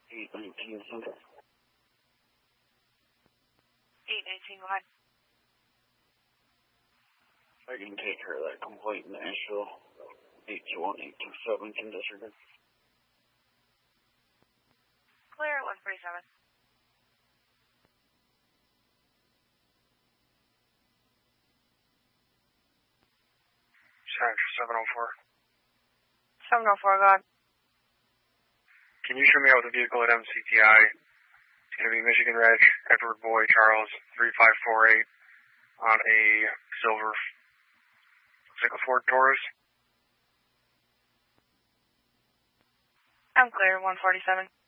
819 Central. 819, go ahead. I can take care of that complaint in Nashville. 821-827 can disregard. Clear at 147. Central 704. 704, go ahead. Can you show me out the vehicle at MCTI? It's going to be Michigan Reg, Edward Boy, Charles, 3548 on a silver, looks like a Ford Taurus. I'm clear, 147.